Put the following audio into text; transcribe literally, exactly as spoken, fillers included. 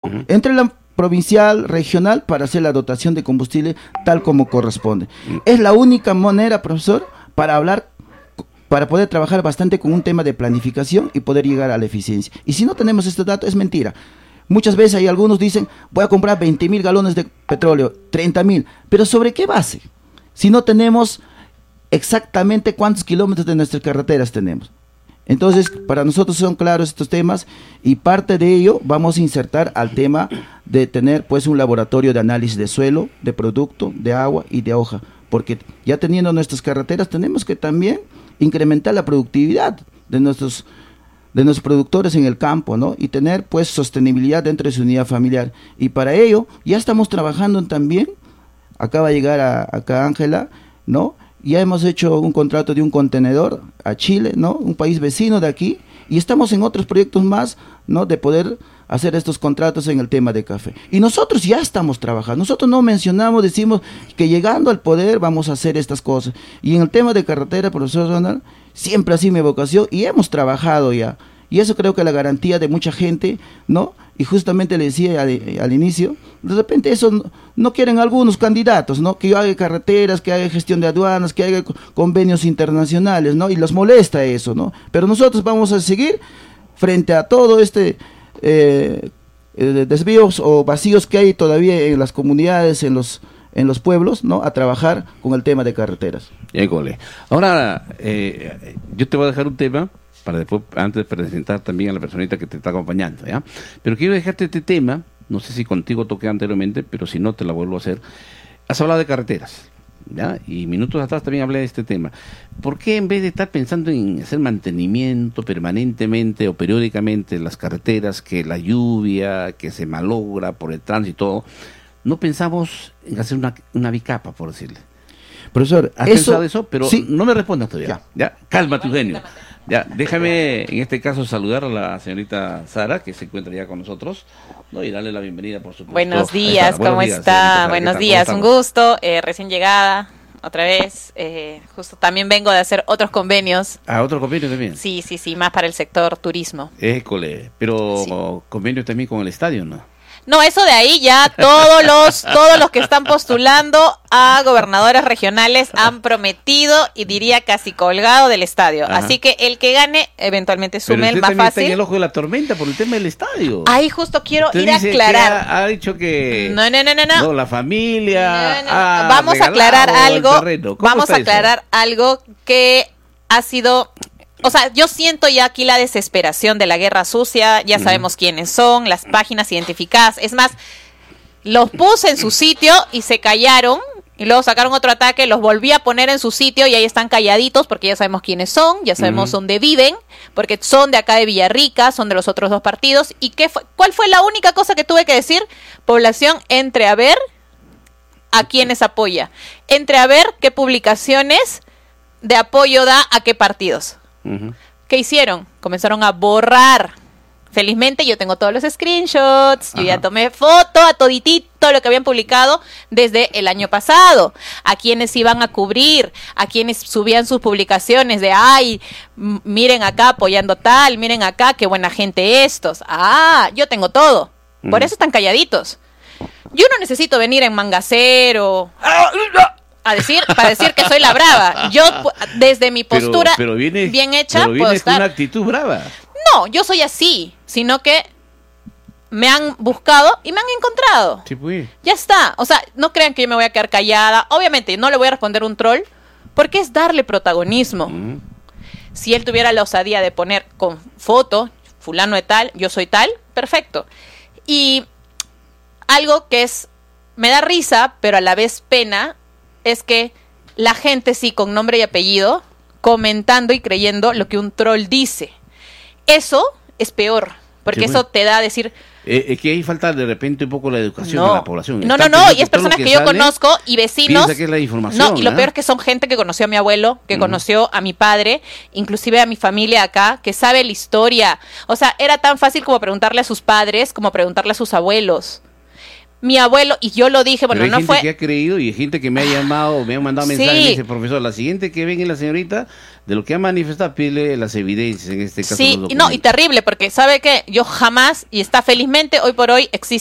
uh-huh. entre la provincial, regional, para hacer la dotación de combustible tal como corresponde. Uh-huh. Es la única manera, profesor, para hablar, para poder trabajar bastante con un tema de planificación y poder llegar a la eficiencia. Y si no tenemos este dato, es mentira. Muchas veces hay algunos dicen, voy a comprar veinte mil galones de petróleo, treinta mil, pero ¿sobre qué base? Si no tenemos exactamente cuántos kilómetros de nuestras carreteras tenemos. Entonces, para nosotros son claros estos temas y parte de ello vamos a insertar al tema de tener pues un laboratorio de análisis de suelo, de producto, de agua y de hoja, porque ya teniendo nuestras carreteras tenemos que también incrementar la productividad de nuestros de nuestros productores en el campo, ¿no? Y tener pues sostenibilidad dentro de su unidad familiar. Y para ello ya estamos trabajando también, acaba de llegar a, acá Ángela, ¿no? Ya hemos hecho un contrato de un contenedor a Chile, ¿no? Un país vecino de aquí, y estamos en otros proyectos más, ¿no? De poder hacer estos contratos en el tema de café. Y nosotros ya estamos trabajando, nosotros no mencionamos, decimos que llegando al poder vamos a hacer estas cosas. Y en el tema de carretera, profesor Ronald, siempre ha sido mi vocación y hemos trabajado ya. Y eso creo que la garantía de mucha gente, ¿no? Y justamente le decía al, al inicio, de repente eso no, no quieren algunos candidatos, ¿no? Que yo haga carreteras, que haga gestión de aduanas, que haga convenios internacionales, ¿no? Y los molesta eso, ¿no? Pero nosotros vamos a seguir frente a todo este eh, eh, desvíos o vacíos que hay todavía en las comunidades, en los en los pueblos, ¿no? A trabajar con el tema de carreteras. École. Ahora, eh, yo te voy a dejar un tema para después, antes de presentar también a la personita que te está acompañando, ¿ya? Pero quiero dejarte este tema, no sé si contigo toqué anteriormente, pero si no te la vuelvo a hacer. Has hablado de carreteras, ¿ya? Y minutos atrás también hablé de este tema. ¿Por qué en vez de estar pensando en hacer mantenimiento permanentemente o periódicamente en las carreteras, que la lluvia, que se malogra por el tránsito, no pensamos en hacer una, una bicapa, por decirle? Profesor, ¿has eso, pensado eso? Pero sí. No me respondas todavía. Ya. ¿Ya? Cálmate, Eugenio. Ya, déjame en este caso saludar a la señorita Sara, que se encuentra ya con nosotros, ¿no? Y darle la bienvenida, por supuesto. Buenos días, ¿cómo Buenos días, está? Buenos ¿Cómo días, un estamos? gusto, eh, recién llegada, otra vez, eh, justo también vengo de hacer otros convenios. Ah, otro convenio también. Sí, sí, sí, más para el sector turismo. École, pero Sí. convenio también con el estadio, ¿no? No, eso de ahí ya todos los todos los que están postulando a gobernadores regionales han prometido y diría casi colgado del estadio. Ajá. Así que el que gane eventualmente Pero sume el usted más también está en fácil. el ojo de la tormenta por el tema del estadio. Ahí justo quiero Usted ir a dice que aclarar. Ha, ha dicho que No, no, no, no, no. no, la familia. No, no, no. ha Vamos a aclarar regalado el algo. terreno. ¿Cómo Vamos está a eso? aclarar algo que ha sido. O sea, yo siento ya aquí la desesperación de la guerra sucia. Ya sabemos quiénes son, las páginas identificadas. Es más, los puse en su sitio y se callaron. Y luego sacaron otro ataque, los volví a poner en su sitio y ahí están calladitos porque ya sabemos quiénes son, ya sabemos Uh-huh. dónde viven, porque son de acá de Villarrica, son de los otros dos partidos. ¿Y qué fue? ¿Cuál fue la única cosa que tuve que decir? Población, entre a ver a quienes apoya, entre a ver qué publicaciones de apoyo da a qué partidos. Ujú. ¿Qué hicieron? Comenzaron a borrar. Felizmente yo tengo todos los screenshots, yo Ajá. ya tomé foto a toditito lo que habían publicado desde el año pasado, a quienes iban a cubrir, a quienes subían sus publicaciones de, ay, m- miren acá apoyando tal, miren acá, qué buena gente estos. Ah, yo tengo todo, por Ujú. eso están calladitos. Yo no necesito venir en mangacero a decir, para decir que soy la brava. Yo, pu- desde mi Pero- postura pero vienes- bien hecha, pero puedo vienes con estar. una actitud brava. No, yo soy así, sino que me han buscado y me han encontrado. Sí, pues. Ya está. O sea, no crean que yo me voy a quedar callada. Obviamente, no le voy a responder un troll, porque es darle protagonismo. Ujú. Si él tuviera la osadía de poner con foto, fulano de tal, yo soy tal, perfecto. Y algo que es, me da risa, pero a la vez pena, es que la gente sí, con nombre y apellido, comentando y creyendo lo que un troll dice. Eso es peor, porque Sí, eso bueno. te da a decir, Eh, es que ahí falta de repente un poco la educación no, de la población. no, no, Están no, pensando y es todo lo personas que, yo sale, conozco y vecinos. piensa que es la información. No, y lo ¿ah? peor es que son gente que conoció a mi abuelo, que Ujú. conoció a mi padre, inclusive a mi familia acá, que sabe la historia. O sea, era tan fácil como preguntarle a sus padres, como preguntarle a sus abuelos. Mi abuelo, y yo lo dije, bueno, Pero hay no gente fue... que ha creído y hay gente que me ha llamado, me ha mandado Sí. mensajes y me dice, profesor, la siguiente que venga la señorita, de lo que ha manifestado, pide las evidencias, en este caso Sí, los y no, y documentos. terrible, porque sabe que yo jamás, y está felizmente, hoy por hoy existe